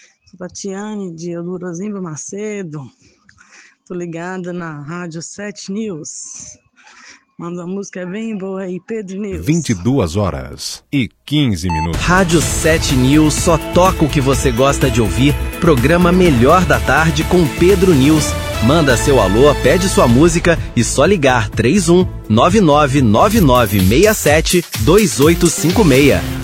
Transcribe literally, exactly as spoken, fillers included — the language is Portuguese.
Sou Tatiane, de Eldorozimba Macedo. Tô ligada na Rádio sete News. Manda uma música bem boa aí, Pedro News. vinte e duas horas e quinze minutos. Rádio sete News só toca o que você gosta de ouvir. Programa Melhor da Tarde com Pedro News. Manda seu alô, pede sua música e só ligar três um nove nove nove nove seis sete dois oito cinco seis.